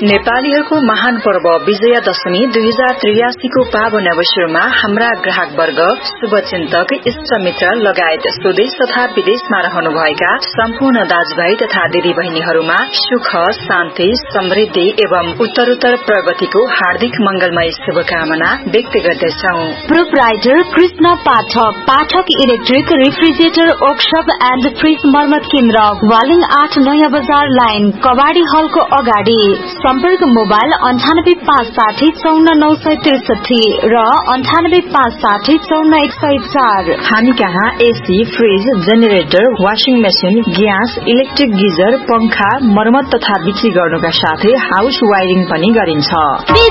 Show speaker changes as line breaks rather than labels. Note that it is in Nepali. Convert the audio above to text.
नेपालीहरूको महान पर्व विजयादशमी 2083 को पावन अवसरमा हाम्रा ग्राहक वर्ग, शुभचिन्तक, इष्टमित्र लगायत स्वदेश तथा विदेशमा रहनुभएका सम्पूर्ण दाजुभाइ तथा दिदीबहिनीहरूमा सुख, शान्ति, समृद्धि एवं उत्तरोत्तर प्रगतिको हार्दिक मंगलमय शुभकामना व्यक्त गर्दछौ।
Proprietor Krishna Pathak electric refrigerator workshop and fridge मर्मत केन्द्र, वालिङ 8 नयाँ बजार लाइन, कबाडी हलको अगाडि। सम्पर्क मोबाइल 9856049163 र 9856049104।
हामी कहाँ AC, fridge, generator, washing machine, gas, electric geyser, पंखा मर्मत तथा बिक्री गर्नुका साथै हाउस वायरिङ पनि गरिन्छ।